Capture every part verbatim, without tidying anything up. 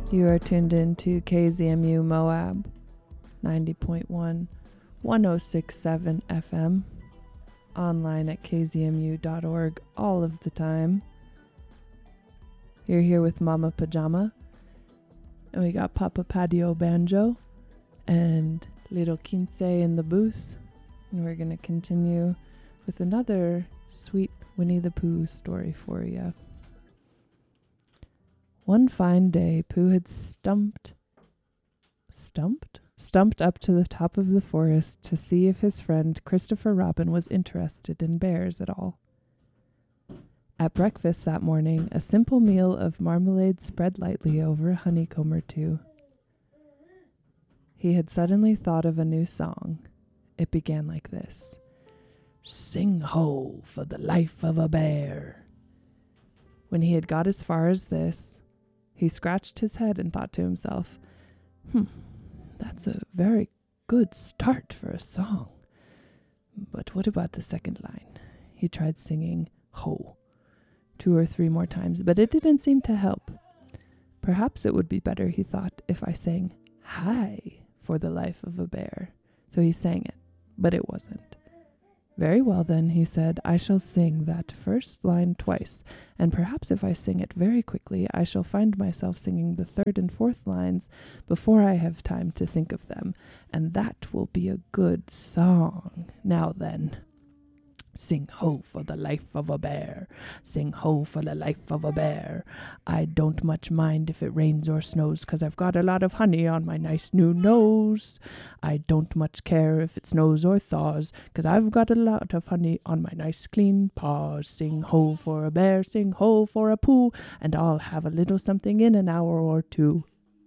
You are tuned in to K Z M U Moab, ninety point one, one oh six point seven F M, online at k z m u dot org all of the time. You're here with Mama Pajama, and we got Papa Patio Banjo and Little Quince in the booth, and we're going to continue with another sweet Winnie the Pooh story for you. One fine day, Pooh had stumped, stumped? Stumped up to the top of the forest to see if his friend Christopher Robin was interested in bears at all. At breakfast that morning, a simple meal of marmalade spread lightly over a honeycomb or two. He had suddenly thought of a new song. It began like this. Sing ho for the life of a bear. When he had got as far as this, he scratched his head and thought to himself, Hmm, that's a very good start for a song. But what about the second line? He tried singing ho two or three more times, but it didn't seem to help. Perhaps it would be better, he thought, if I sang hi for the life of a bear. So he sang it, but it wasn't. Very well then, he said, I shall sing that first line twice, and perhaps if I sing it very quickly, I shall find myself singing the third and fourth lines before I have time to think of them, and that will be a good song. Now then, sing ho for the life of a bear, sing ho for the life of a bear. I don't much mind if it rains or snows, 'cause I've got a lot of honey on my nice new nose. I don't much care if it snows or thaws, 'cause I've got a lot of honey on my nice clean paws. Sing ho for a bear, sing ho for a Pooh, and I'll have a little something in an hour or two.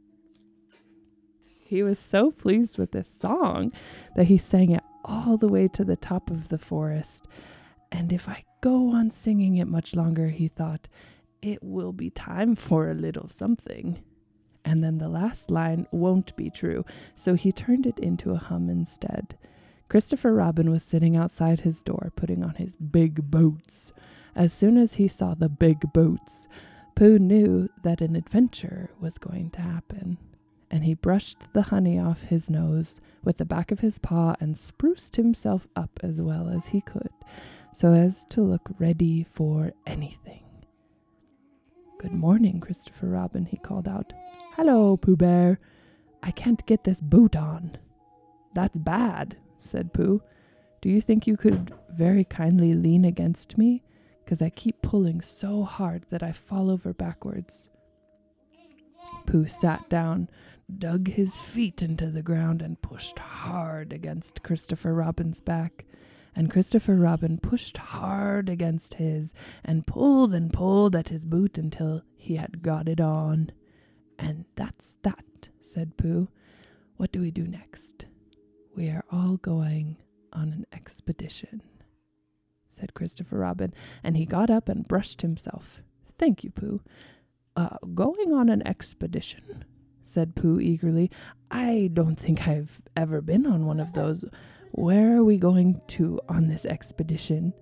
He was so pleased with this song that he sang it all the way to the top of the forest. And if I go on singing it much longer, he thought, it will be time for a little something. And then the last line won't be true, so he turned it into a hum instead. Christopher Robin was sitting outside his door, putting on his big boots. As soon as he saw the big boots, Pooh knew that an adventure was going to happen. And he brushed the honey off his nose with the back of his paw and spruced himself up as well as he could, so as to look ready for anything. Good morning, Christopher Robin, he called out. Hello, Pooh Bear. I can't get this boot on. That's bad, said Pooh. Do you think you could very kindly lean against me? 'Cause I keep pulling so hard that I fall over backwards. Pooh sat down, dug his feet into the ground, and pushed hard against Christopher Robin's back. And Christopher Robin pushed hard against his, and pulled and pulled at his boot until he had got it on. And that's that, said Pooh. What do we do next? We are all going on an expedition, said Christopher Robin, and he got up and brushed himself. Thank you, Pooh. Uh, going on an expedition, said Pooh eagerly. I don't think I've ever been on one of those. Where are we going to on this expedition?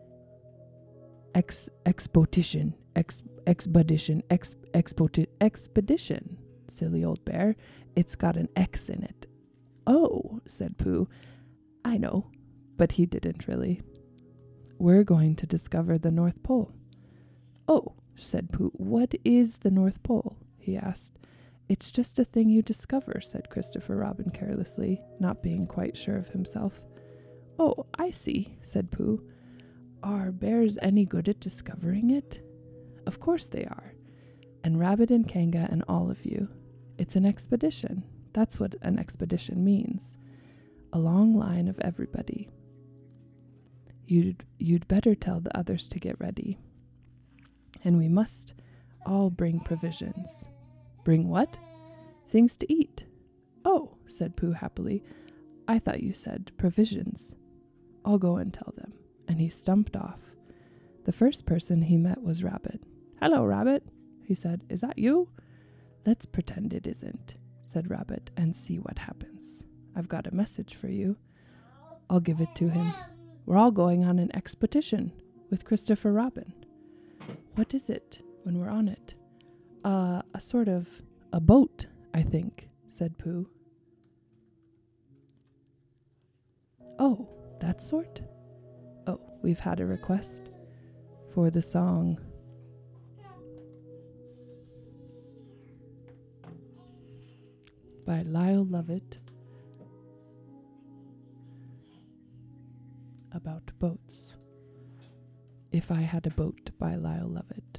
Ex expedition, ex expedition, ex expoti expedition. Silly old bear. It's got an X in it. Oh, said Pooh. I know, but he didn't really. We're going to discover the North Pole. Oh, said Pooh. What is the North Pole? He asked. It's just a thing you discover, said Christopher Robin carelessly, not being quite sure of himself. Oh, I see, said Pooh. Are bears any good at discovering it? Of course they are. And Rabbit and Kanga and all of you. It's an expedition. That's what an expedition means. A long line of everybody. You'd, you'd better tell the others to get ready. And we must all bring provisions. Bring what? Things to eat. Oh, said Pooh happily. I thought you said provisions. I'll go and tell them. And he stumped off. The first person he met was Rabbit. Hello, Rabbit, he said. Is that you? Let's pretend it isn't, said Rabbit, and see what happens. I've got a message for you. I'll give it to him. We're all going on an expedition with Christopher Robin. What is it when we're on it? Uh, a sort of A boat, I think, said Pooh. Oh, that sort? Oh, we've had a request for the song. By Lyle Lovett about boats. If I Had a Boat by Lyle Lovett.